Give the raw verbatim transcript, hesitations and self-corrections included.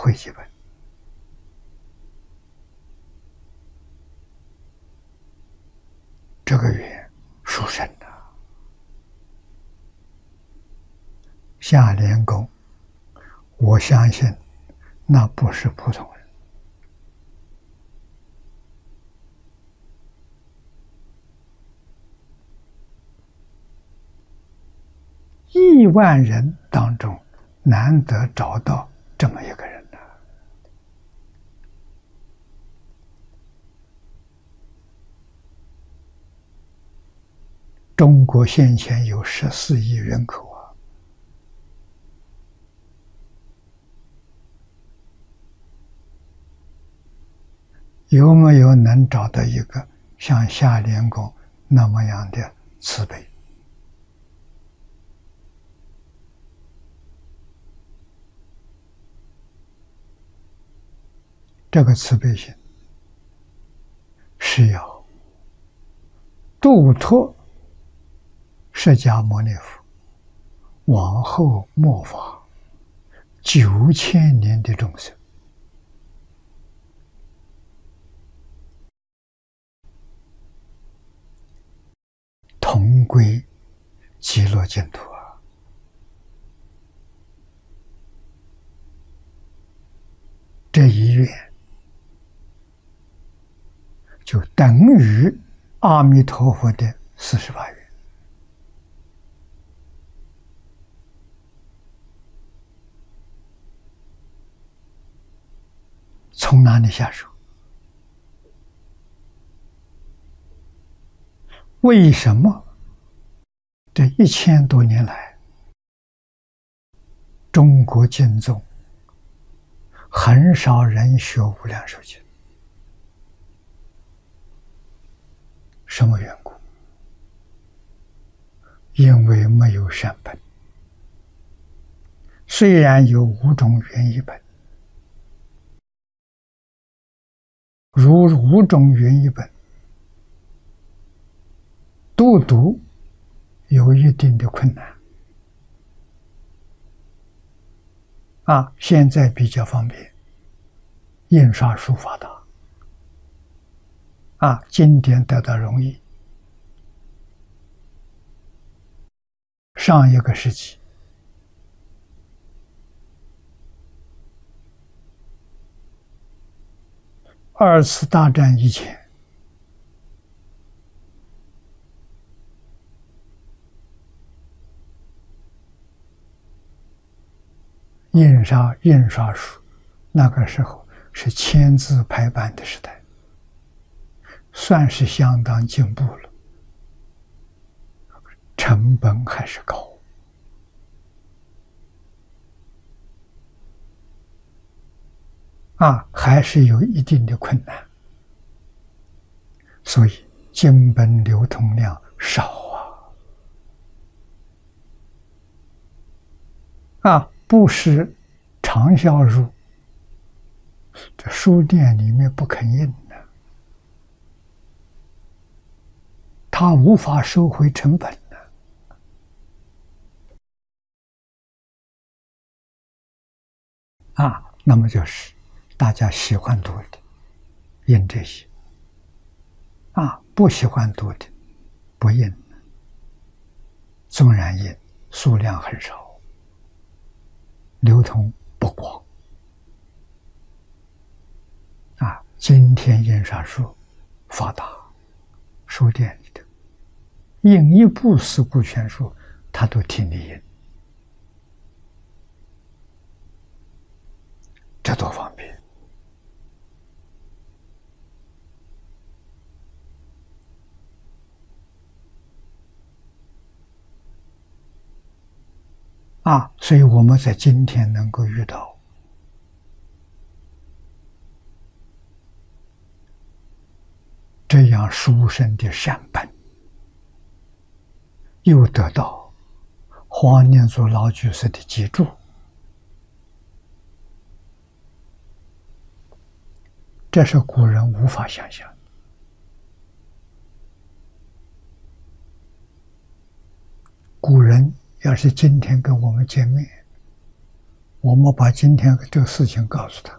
汇集本。这个缘殊胜的，夏莲公，我相信那不是普通人。亿万人当中，难得找到这么一个人呢。中国现前有十四亿人口啊，有没有能找到一个像夏莲公那么样的慈悲？这个慈悲心是要度脱释迦牟尼佛往后末法九千年的众生，同归极乐净土啊！这一愿就等于阿弥陀佛的四十八愿。从哪里下手？为什么这一千多年来，中国经宗很少人学《无量寿经》？什么缘故？因为没有善本。虽然有五种原译本，如五种原译本读读有一定的困难啊。现在比较方便，印刷术发达啊，经典得到容易。上一个世纪，二次大战以前，印刷印刷术那个时候是签字排版的时代，算是相当进步了，成本还是高啊，还是有一定的困难，所以经本流通量少啊，啊，不是畅销书，这书店里面不肯印的，他无法收回成本的啊，那么就是大家喜欢读的印这些啊，不喜欢读的不印，纵然印数量很少，流通不广啊。今天印刷术发达，书店里的印一部四库全书，他都替你印，这多方便啊！所以我们在今天能够遇到这样殊胜的善本，又得到黄念祖老居士的记注，这是古人无法想象的。古人要是今天跟我们见面， 我们把今天这个事情告诉他，